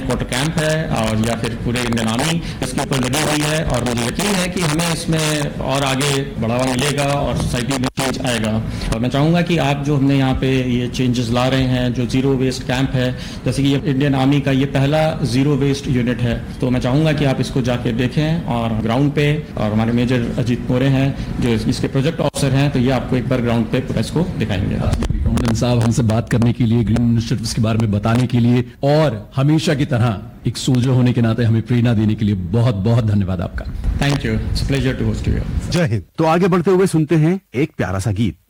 Headquarter camp है और या फिर पूरे इंडियन आर्मी इसके ऊपर लगी हुई है, और मुझे यकीन है कि हमें इसमें और आगे बढ़ावा मिलेगा और सोसाइटी में चेंज आएगा। और मैं चाहूँगा कि आप जो हमने यहाँ पे ये चेंजेस ला रहे हैं, जो जीरो वेस्ट कैंप है, जैसे कि ये इंडियन आर्मी का ये पहला जीरो वेस्ट यूनिट है, तो मैं चाहूँगा कि आप इसको जाके देखें और ग्राउंड पे, और हमारे मेजर अजीत मोरे हैं जो इसके प्रोजेक्ट ऑफिसर हैं, तो ये आपको एक बार ग्राउंड पे पूरा इसको दिखाएंगे। कॉमोडेंट साहब, हमसे बात करने के लिए, ग्रीन इनिशिएटिव्स के बारे में बताने के लिए और हमेशा की तरह एक सोल्जर होने के नाते हमें प्रेरणा देने के लिए बहुत बहुत धन्यवाद आपका। Thank you, it's pleasure to host you. जय हिंद। तो आगे बढ़ते हुए सुनते हैं एक प्यारा सा गीत।